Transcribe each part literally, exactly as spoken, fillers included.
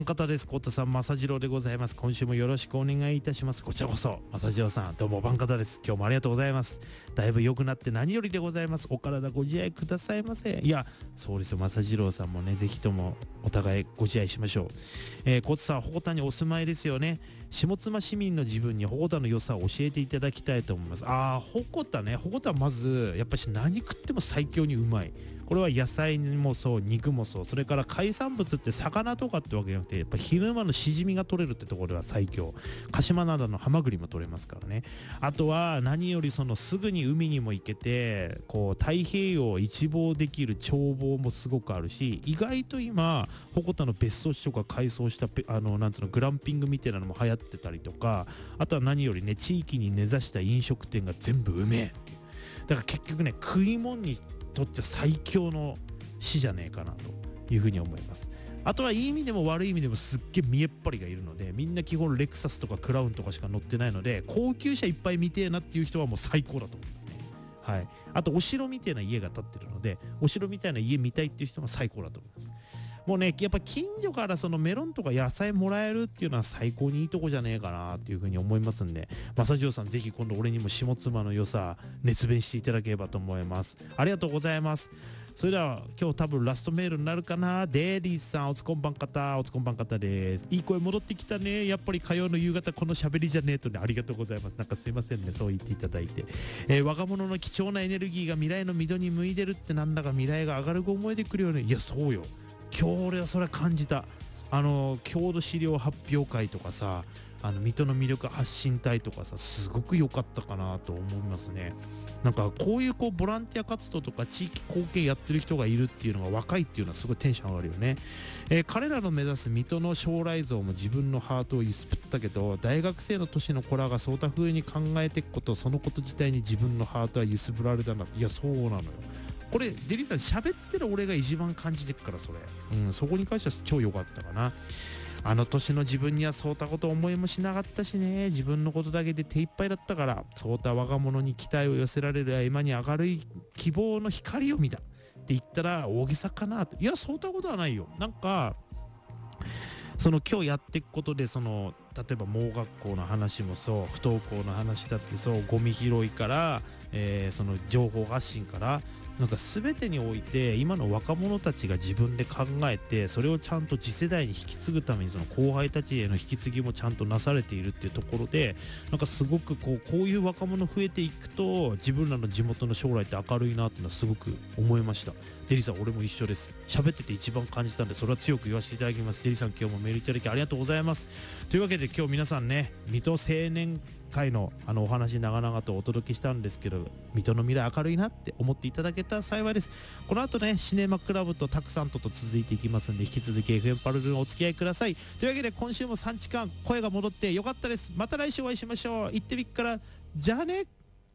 方です。コタさん、正次郎でございます。今週もよろしくお願いいたします。こちらこそ、正次郎さん、どうも番方です。今日もありがとうございます。だいぶ良くなって何よりでございます。お体ご自愛くださいませ。いや、そうですよ。正次郎さんもね、ぜひともお互いご自愛しましょう。えー、コタさん、鉾田にお住まいですよね。下妻市民の自分に鉾田の良さを教えていただきたいと思います。ああ、鉾田ね。鉾田はまず、やっぱし何食っても最強にうまい。これは野菜もそう、肉もそう、それから海産物って魚とかってわけじゃなくて、やっぱ昼間のしじみが取れるってところでは最強。鹿島灘のハマグリも取れますからね。あとは何よりそのすぐに海にも行けて、こう太平洋を一望できる眺望もすごくあるし、意外と今鉾田の別荘地とか改装したあのなんつうのグランピングみたいなのも流行ってたりとか、あとは何よりね地域に根ざした飲食店が全部うめえっていう。だから結局ね食い物にとっては最強の市じゃねえかなというふうに思います。あとはいい意味でも悪い意味でもすっげえ見えっ張りがいるので、みんな基本レクサスとかクラウンとかしか乗ってないので、高級車いっぱい見てえなっていう人はもう最高だと思いますね。はい。あとお城みたいな家が建ってるので、お城みたいな家見たいっていう人は最高だと思います。もうねやっぱ近所からそのメロンとか野菜もらえるっていうのは最高にいいとこじゃねえかなっていうふうに思いますんで、正次郎さんぜひ今度俺にも下妻の良さ熱弁していただければと思います。ありがとうございます。それでは今日多分ラストメールになるかな。デイリーさん、おつこんばん方、おつこんばん方です。いい声戻ってきたね。やっぱり火曜の夕方この喋りじゃねえとね。ありがとうございます。なんかすいませんね、そう言っていただいて、えー、若者の貴重なエネルギーが未来の溝に向いてるって、なんだか未来が明るく思えてくるよね。いやそうよ、今日俺はそれ感じた。あの郷土資料発表会とかさ、あの水戸の魅力発信隊とかさ、すごく良かったかなと思いますね。なんかこういうこうボランティア活動とか地域貢献やってる人がいるっていうのが若いっていうのはすごいテンション上がるよね。えー、彼らの目指す水戸の将来像も自分のハートを揺すぶったけど、大学生の年の子らがそうた風に考えていくこと、そのこと自体に自分のハートは揺すぶられたな。いやそうなのよ。これデリさん喋ってる俺が一番感じてくから、それ、うん、そこに関しては超良かったかな。あの年の自分にはそうたこと思いもしなかったしね。自分のことだけで手一杯だったから、そうた若者に期待を寄せられる合間に明るい希望の光を見たって言ったら大げさかなと。いやそうたことはないよ。なんかその今日やっていくことで、その例えば盲学校の話もそう、不登校の話だってそう、ゴミ拾いから、えー、その情報発信から、なんか全てにおいて今の若者たちが自分で考えて、それをちゃんと次世代に引き継ぐためにその後輩たちへの引き継ぎもちゃんとなされているっていうところで、なんかすごくこうこういう若者増えていくと自分らの地元の将来って明るいなっていうのはすごく思いました。デリさん俺も一緒です。喋ってて一番感じたんで、それは強く言わせていただきます。デリさん今日もメールいただきありがとうございます。というわけで今日皆さんね、水戸青年会のあのお話長々とお届けしたんですけど、水戸の未来明るいなって思っていただけたら幸いです。この後ねシネマクラブとたくさんとと続いていきますんで、引き続き エフエム パルルンお付き合いください。というわけで今週もさんじかん声が戻ってよかったです。また来週お会いしましょう。行ってみっから、じゃあね。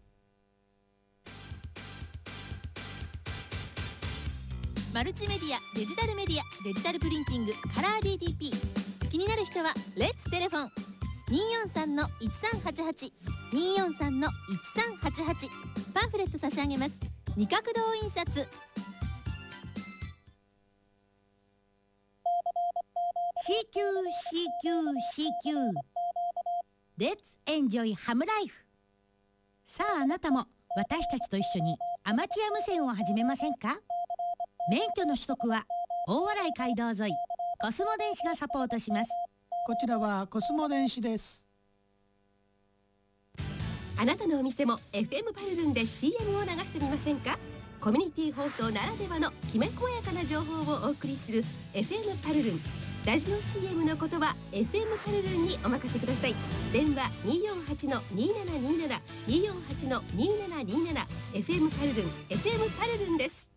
マルチメディア、デジタルメディア、デジタルプリンティング、カラー ディーティーピー。 気になる人はレッツテレフォン にーよんさんのいちさんはちはち にーよんさんのいちさんはちはち。 パンフレット差し上げます。二角堂印刷。 シーキュー シーキュー シーキュー レッツエンジョイハムライフ。さああなたも私たちと一緒にアマチュア無線を始めませんか？免許の取得は大洗街道沿いコスモ電子がサポートします。 こちらはコスモ電子です。 あなたのお店も エフエム パルルンで シーエム を流してみませんか？コミュニティ放送ならではのきめ細やかな情報をお送りする エフエム パルルン。ラジオ シーエム のことは エフエム パルルンにお任せください。電話 にーよんはちのにーななにーなな にーよんはちのにーななにーなな。 エフエム パルルン エフエム パルルンです。